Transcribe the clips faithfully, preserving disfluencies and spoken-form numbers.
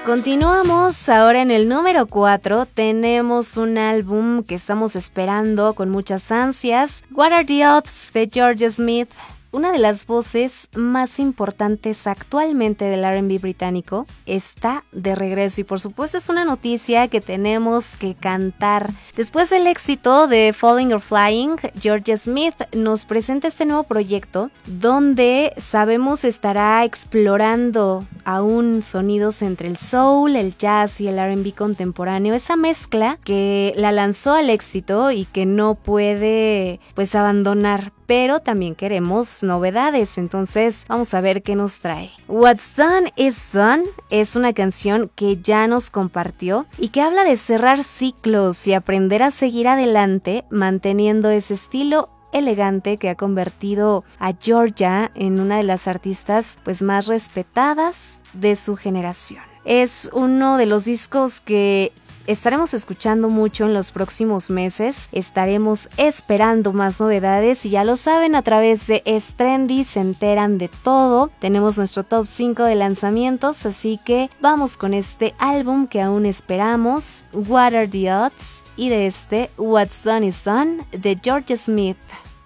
Continuamos ahora en el número cuatro. Tenemos un álbum que estamos esperando con muchas ansias. What Are the Odds de George Smith. Una de las voces más importantes actualmente del R and B británico está de regreso y por supuesto es una noticia que tenemos que cantar. Después del éxito de Falling or Flying, George Smith nos presenta este nuevo proyecto donde sabemos estará explorando aún sonidos entre el soul, el jazz y el R and B contemporáneo, esa mezcla que la lanzó al éxito y que no puede pues abandonar. Pero también queremos novedades, entonces vamos a ver qué nos trae. What's Done is Done es una canción que ya nos compartió y que habla de cerrar ciclos y aprender a seguir adelante manteniendo ese estilo elegante que ha convertido a Georgia en una de las artistas pues más respetadas de su generación. Es uno de los discos que estaremos escuchando mucho en los próximos meses, estaremos esperando más novedades y ya lo saben, a través de Es Trendy se enteran de todo. Tenemos nuestro top cinco de lanzamientos, así que vamos con este álbum que aún esperamos, What Are the Odds, y de este What's Done is Done de George Smith.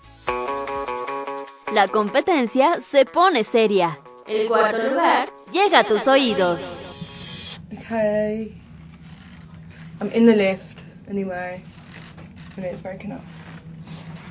La competencia se pone seria. El cuarto lugar llega a tus oídos. Okay. I'm in the lift anyway, and it's broken up.